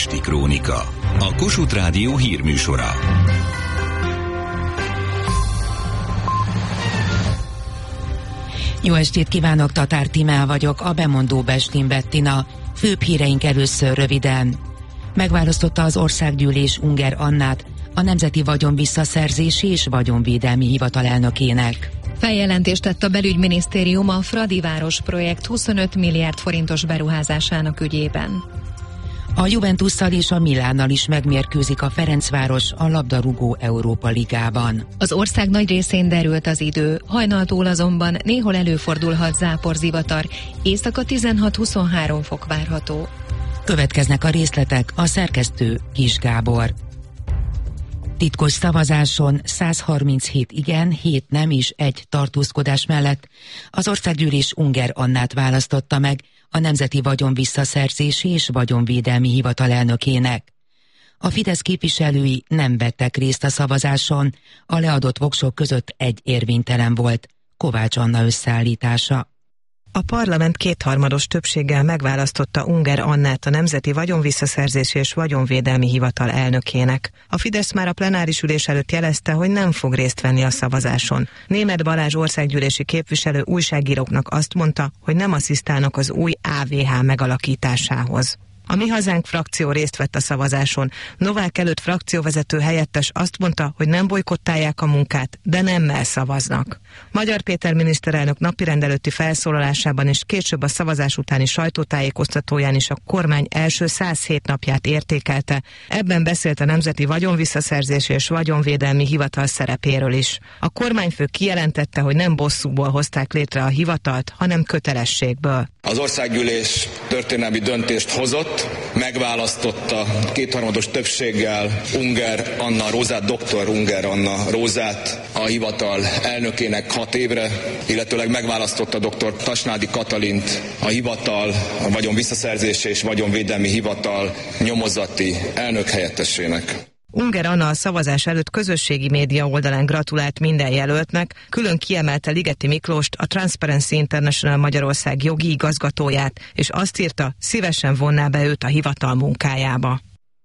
Újpesti Krónika. A Kossuth Rádió hírműsora. Jó estét kívánok, Tatár Tímea vagyok, a bemondó Bestin Bettina. Főbb híreink először röviden. Megválasztotta az Országgyűlés Unger Annát a Nemzeti Vagyonvisszaszerzési és Vagyonvédelmi Hivatal elnökének. Feljelentést tett a Belügyminisztérium a Fradiváros projekt 25 milliárd forintos beruházásának ügyében. A Juventusszal és a Milánnal is megmérkőzik a Ferencváros a labdarúgó Európa Ligában. Az ország nagy részén derült az idő, hajnaltól azonban néhol előfordulhat záporzivatar, éjszaka 16-23 fok várható. Következnek a részletek, a szerkesztő Kis Gábor. Titkos szavazáson 137 igen, 7 nem és 1 tartózkodás mellett az Országgyűlés Unger Annát választotta meg a Nemzeti Vagyonvisszaszerzési és Vagyonvédelmi Hivatal elnökének. A Fidesz képviselői nem vettek részt a szavazáson, a leadott voksok között egy érvénytelen volt. Kovács Anna összeállítása. A parlament kétharmados többséggel megválasztotta Unger Annát a Nemzeti Vagyonvisszaszerzési és Vagyonvédelmi Hivatal elnökének. A Fidesz már a plenáris ülés előtt jelezte, hogy nem fog részt venni a szavazáson. Németh Balázs országgyűlési képviselő újságíróknak azt mondta, hogy nem asszisztálnak az új AVH megalakításához. A Mi Hazánk frakció részt vett a szavazáson. Novák Előtt frakcióvezető helyettes azt mondta, hogy nem bojkottálják a munkát, de nemmel szavaznak. Magyar Péter miniszterelnök napirend előtti felszólalásában és később a szavazás utáni sajtótájékoztatóján is a kormány első 107 napját értékelte. Ebben beszélt a Nemzeti Vagyonvisszaszerzési és Vagyonvédelmi Hivatal szerepéről is. A kormányfő kijelentette, hogy nem bosszúból hozták létre a hivatalt, hanem kötelességből. Az Országgyűlés történelmi döntést hozott, megválasztotta kétharmados többséggel Unger Anna Rózát, dr. Unger Anna Rózát a hivatal elnökének 6 évre, illetőleg megválasztotta dr. Tasnádi Katalint a hivatal, a Vagyonvisszaszerzési és Vagyonvédelmi Hivatal nyomozati elnök helyettesének. Unger Anna a szavazás előtt közösségi média oldalán gratulált minden jelöltnek, külön kiemelte Ligeti Miklóst, a Transparency International Magyarország jogi igazgatóját, és azt írta, szívesen vonná be őt a hivatal munkájába.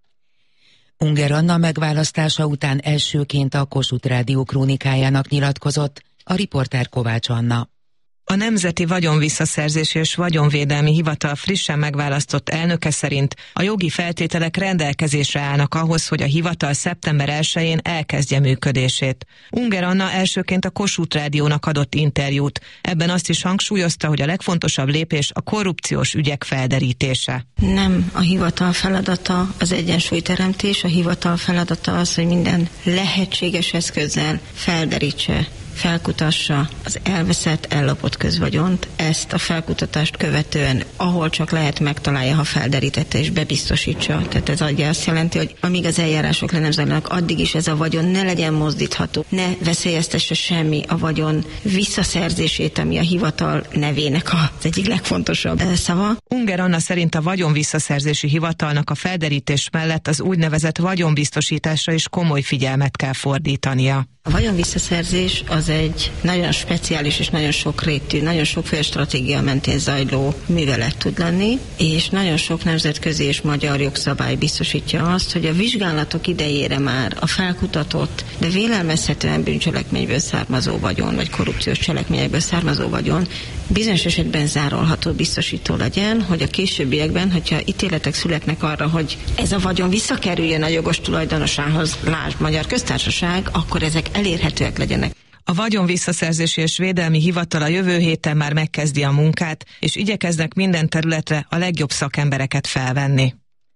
Unger Anna megválasztása után elsőként a Kossuth Rádió krónikájának nyilatkozott a riporter Kovács Anna. A Nemzeti Vagyonvisszaszerzési és Vagyonvédelmi Hivatal frissen megválasztott elnöke szerint a jogi feltételek rendelkezésre állnak ahhoz, hogy a hivatal szeptember 1-én elkezdje működését. Unger Anna elsőként a Kossuth Rádiónak adott interjút. Ebben azt is hangsúlyozta, hogy a legfontosabb lépés a korrupciós ügyek felderítése. Nem a hivatal feladata az egyensúlyteremtés, a hivatal feladata az, hogy minden lehetséges eszközzel felderítse, felkutassa az elveszett, ellopott közvagyont, ezt a felkutatást követően, ahol csak lehet, megtalálja, ha felderítette és bebiztosítsa. Tehát ez azt jelenti, hogy amíg az eljárások le nem zajlanak, addig is ez a vagyon ne legyen mozdítható, ne veszélyeztesse semmi a vagyon visszaszerzését, ami a hivatal nevének az egyik legfontosabb szava. Unger Anna szerint a Vagyonvisszaszerzési Hivatalnak a felderítés mellett az úgynevezett vagyonbiztosításra is komoly figyelmet kell fordítania. A vagyonvisszaszerzés az egy nagyon speciális és nagyon sokrétű, nagyon sokféle stratégia mentén zajló művelet tud lenni, és nagyon sok nemzetközi és magyar jogszabály biztosítja azt, hogy a vizsgálatok idejére már a felkutatott, de vélelmezhetően bűncselekményből származó vagyon, vagy korrupciós cselekményekből származó vagyon bizonyos esetben zárolható, biztosító legyen, hogy a későbbiekben, hogyha ítéletek születnek arra, hogy ez a vagyon visszakerüljön a jogos tulajdonosához, lásd Magyar Köztársaság, akkor ezek elérhetőek legyenek. A Vagyonvisszaszerzési és Védelmi Hivatal a jövő héten már megkezdi a munkát, és igyekeznek minden területre a legjobb szakembereket felvenni.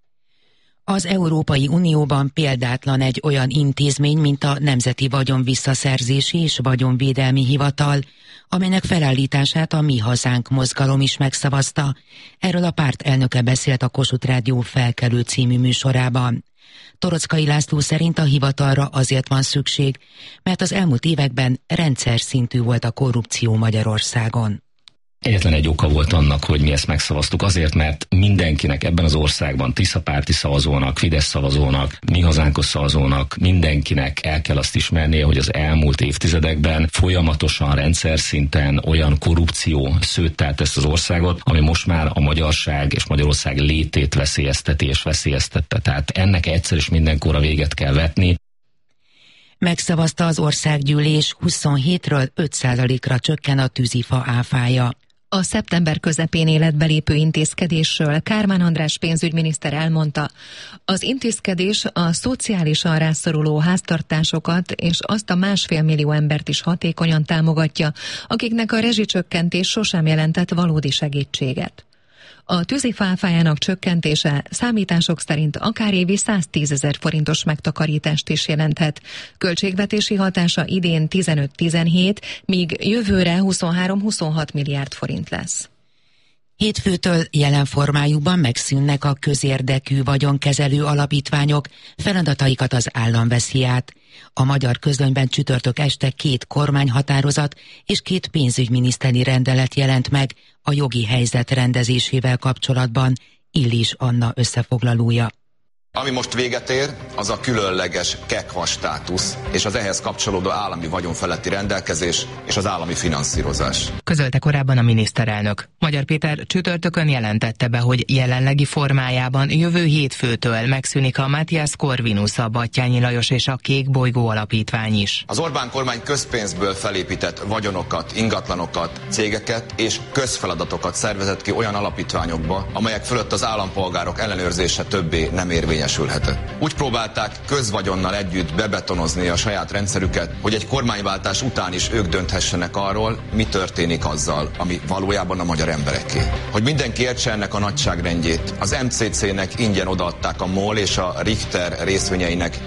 Az Európai Unióban példátlan egy olyan intézmény, mint a Nemzeti Vagyonvisszaszerzési és Vagyonvédelmi Hivatal, amelynek felállítását a Mi Hazánk mozgalom is megszavazta. Erről a párt elnöke beszélt a Kossuth Rádió Felkelő című műsorában. Toroczkai László szerint a hivatalra azért van szükség, mert az elmúlt években rendszer szintű volt a korrupció Magyarországon. Egyetlen egy oka volt annak, hogy mi ezt megszavaztuk, azért, mert mindenkinek ebben az országban, Tisza-párti szavazónak, Fidesz szavazónak, Mi Hazánkos szavazónak, mindenkinek el kell azt ismernie, hogy az elmúlt évtizedekben folyamatosan rendszer szinten olyan korrupció szőttelt ezt az országot, ami most már a magyarság és Magyarország létét veszélyezteti és veszélyeztette. Tehát ennek egyszer és mindenkorra véget kell vetni. Megszavazta az országgyűlés, 27-ről 5%-ra csökken a tűzifa áfája. A szeptember közepén életbe lépő intézkedésről Kármán András pénzügyminiszter elmondta, az intézkedés a szociálisan rászoruló háztartásokat és azt a 1,5 millió embert is hatékonyan támogatja, akiknek a rezsicsökkentés sosem jelentett valódi segítséget. A tűzifa áfájának csökkentése számítások szerint akár évi 110 000 forintos megtakarítást is jelenthet. Költségvetési hatása idén 15-17, míg jövőre 23-26 milliárd forint lesz. Hétfőtől jelen formájukban megszűnnek a közérdekű vagyonkezelő alapítványok, feladataikat az állam veszi át. A Magyar Közlönyben csütörtök este 2 kormányhatározat és 2 pénzügyminiszteri rendelet jelent meg a jogi helyzet rendezésével kapcsolatban. Illis Anna összefoglalója. Ami most véget ér, az a különleges KEKVA státusz és az ehhez kapcsolódó állami vagyonfeletti rendelkezés és az állami finanszírozás. Közölte korábban a miniszterelnök. Magyar Péter csütörtökön jelentette be, hogy jelenlegi formájában jövő hétfőtől megszűnik a Matthias Corvinus, a Batthyány Lajos és a Kék Bolygó alapítvány is. Az Orbán kormány közpénzből felépített vagyonokat, ingatlanokat, cégeket és közfeladatokat szervezett ki olyan alapítványokba, amelyek fölött az állampolgárok ellenőrzése többé nem érvényes. Úgy próbálták közvagyonnal együtt bebetonozni a saját rendszerüket, hogy egy kormányváltás után is ők dönthessenek arról, mi történik azzal, ami valójában a magyar embereké. Hogy mindenki értse ennek a nagyságrendjét, az MCC-nek ingyen odaadták a MOL és a Richter részvényeinek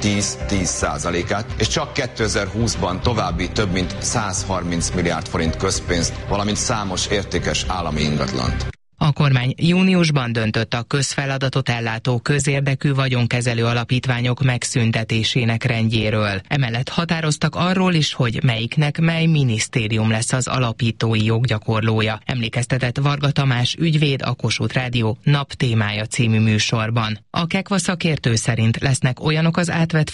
10%-át, és csak 2020-ban további több mint 130 milliárd forint közpénzt, valamint számos értékes állami ingatlant. A kormány júniusban döntött a közfeladatot ellátó közérdekű vagyonkezelő alapítványok megszüntetésének rendjéről. Emellett határoztak arról is, hogy melyiknek mely minisztérium lesz az alapítói joggyakorlója. Emlékeztetett Varga Tamás ügyvéd a Kossuth Rádió Nap témája című műsorban. A KEKVA szakértő szerint lesznek olyanok az átvett